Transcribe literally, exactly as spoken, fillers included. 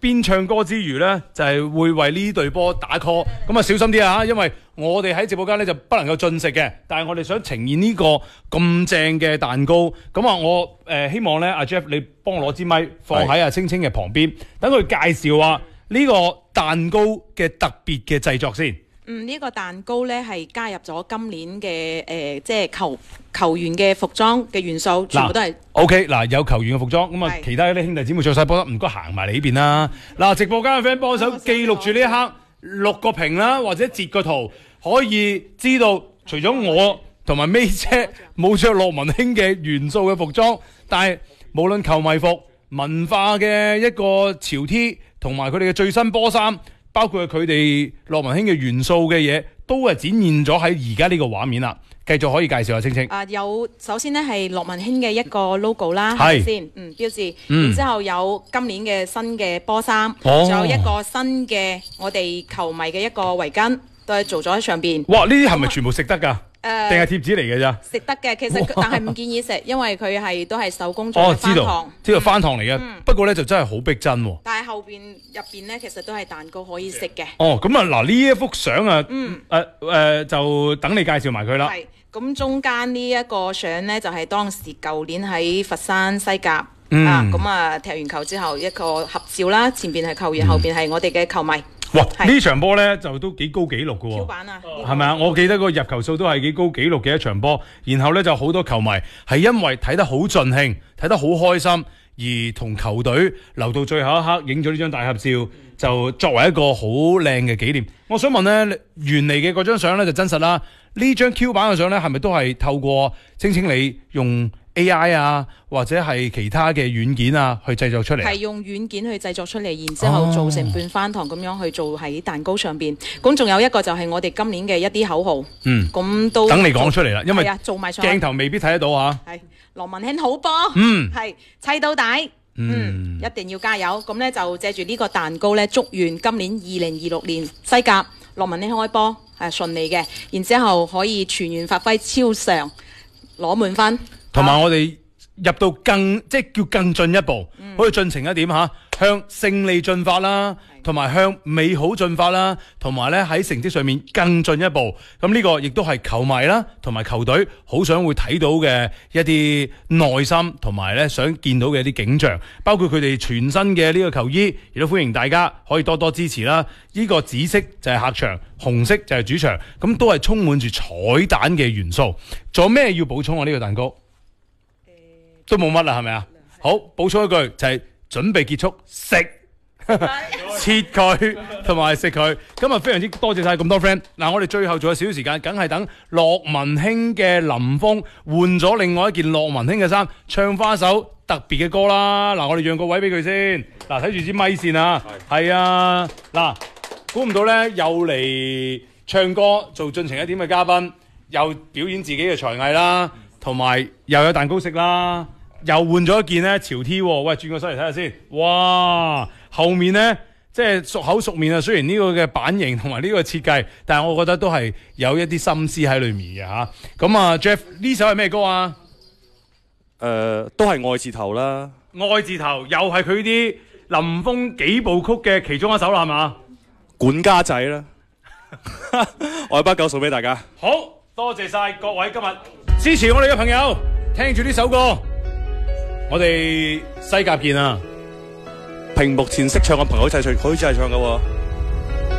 邊唱歌之餘咧，就係、是、會為呢隊波打 call。咁啊，小心啲啊，因為我哋喺直播間咧就不能夠進食嘅，但係我哋想呈現呢個咁正嘅蛋糕。咁啊，我誒、呃、希望咧，阿 Jeff 你幫我攞支咪放喺阿青青嘅旁邊，等佢介紹下呢個蛋糕嘅特別嘅製作先。 嗯，呢、這個蛋糕咧係加入咗今年嘅誒、呃，即係球球員嘅服裝嘅元素，全部都係 O K。嗱，有球員嘅服裝，咁啊，其他啲兄弟姊妹着晒波，唔該行埋嚟呢邊啦。嗱，直播間嘅 friend 幫手記錄住呢一刻，錄個屏啦，或者截個圖，可以知道除咗我同埋 May 姐冇着樂文興嘅元素嘅服裝，但係無論球迷服、文化嘅一個潮 T， 同埋佢哋嘅最新波衫。包括佢哋樂文興嘅元素嘅嘢，都係展現咗喺而家呢個畫面啦。繼續可以介紹下青青。 啊，有首先呢係樂文興嘅一個 logo 啦， 係先，嗯，標誌。 嗯。 然之後有今年嘅新嘅波衫，仲、哦、有一個新嘅我哋球迷嘅一個圍巾，都係做咗喺上邊。 哇！呢啲係咪全部食得㗎？誒，定係貼紙嚟嘅咋？ 食得嘅，其實但係唔建議食，因為佢係都係手工做嘅翻糖。 知道翻糖嚟嘅，嗯、不過咧就真係好逼真喎。 但係後邊入邊咧，其實都係蛋糕可以食嘅。 哦，咁啊嗱，呢一幅相啊，嗯，誒、呃、誒、呃，就等你介紹埋佢啦。 係，咁中間呢一個相咧，就係、是、當時舊年喺佛山西甲、 嗯、 啊，咁啊踢完球之後一個合照啦，前邊係球員，嗯、後邊係我哋嘅球迷。 哇！呢場波咧就都幾高紀錄嘅喎，係咪啊？我記得個入球數都係幾高紀錄嘅一場波，然後咧就好多球迷係因為睇得好盡興，睇得好開心，而同球隊留到最後一刻影咗呢張大合照，就作為一個好靚嘅紀念。我想問咧，原嚟嘅嗰張相咧就真實啦，呢張 Q 版嘅相咧係咪都係透過青青你用 A I 啊，或者係其他嘅軟件啊，去製作出嚟？係用軟件去製作出嚟，然之後做成半翻糖咁樣去做喺蛋糕上邊。咁、哦、仲有一個就係我哋今年嘅一啲口號。嗯，咁都等你講出嚟啦，因為做埋鏡頭未必睇得到嚇。係樂文興好波。嗯，係砌到底。嗯，嗯一定要加油。咁咧就借住呢個蛋糕咧，祝願今年二零二六年西甲樂文興開波係順利嘅，然之後可以全員發揮超常，攞滿分。同埋我哋入到更即係叫更進一步，嗯、可以進程一點嚇，向勝利進發啦，同埋向美好進發啦，同埋咧喺成績上面更進一步。咁呢個亦都係球迷啦，同埋球隊好想會睇到嘅一啲內心，同埋咧想見到嘅一啲景象，包括佢哋全新嘅呢個球衣，亦都歡迎大家可以多多支持啦。呢、呢個紫色就係客場，紅色就係主場，咁都係充滿住彩蛋嘅元素。仲有咩要補充啊？呢、呢個蛋糕？都冇乜啦，係咪啊？好，補充一句就係、是、準備結束食，切佢同埋食佢。今日非常之多謝晒咁多 friend。嗱，我哋最後仲有少少時間，梗係等樂文興嘅林峰換咗另外一件樂文興嘅衫，唱翻首特別嘅歌啦。嗱，我哋讓個位俾佢先。嗱，睇住支咪線啊，係啊。嗱，估唔到咧，又嚟唱歌做進程一點嘅嘉賓，又表演自己嘅才藝啦，同埋又有蛋糕食啦。又換咗一件咧潮 T 喎，喂，轉個身嚟睇下先，哇！後面咧即係熟口熟面啊，雖然呢個嘅版型同埋呢個設計，但係我覺得都係有一啲心思喺裏面嘅吓。咁啊 ，Jeff 呢首係咩歌啊？ 誒、呃，都係愛字頭啦。 愛字頭又係佢啲林峰幾部曲嘅其中一首啦，係嘛？ 管家仔啦，我把狗送俾大家。 好多謝晒各位今日支持我哋嘅朋友，聽住呢首歌。我哋西甲見啊！ 屏幕前識唱嘅朋友就係唱，佢就係唱嘅喎。